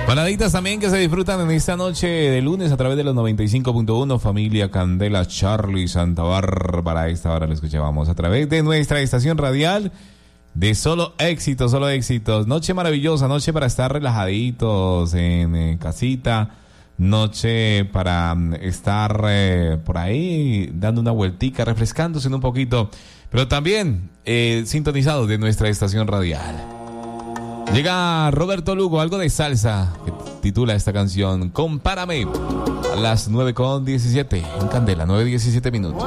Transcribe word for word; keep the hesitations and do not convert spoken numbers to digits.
Baladitas también que se disfrutan en esta noche de lunes a través de los noventa y cinco punto uno. Familia Candela, Charlie, Santa Bárbara. A esta hora lo escuchábamos a través de nuestra estación radial de solo éxitos, solo éxitos. Noche maravillosa, noche para estar relajaditos en, en casita. Noche para estar eh, por ahí dando una vueltica, refrescándose un poquito. Pero también eh, sintonizados de nuestra estación radial. Llega Roberto Lugo, algo de salsa, que titula esta canción Compárame, a las nueve con diecisiete en Candela, nueve diecisiete minutos.